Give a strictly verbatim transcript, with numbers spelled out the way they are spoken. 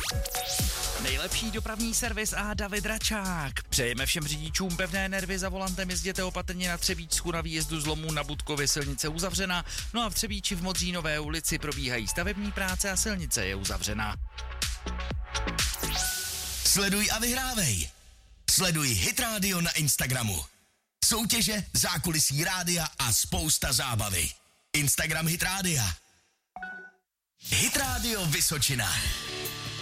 Nejlepší dopravní servis a David Račák. Přejeme všem řidičům pevné nervy, za volantem jezděte opatrně na Třebíčsku, na výjezdu z Lomu na Budkově silnice uzavřena, no a v Třebíči v Modřínové ulici probíhají stavební práce a silnice je uzavřena. Sleduj a vyhrávej. Sleduj Hit Radio na Instagramu. Soutěže, zákulisí rádia a spousta zábavy. Instagram Hit Rádia. Hit Radio Vysočina.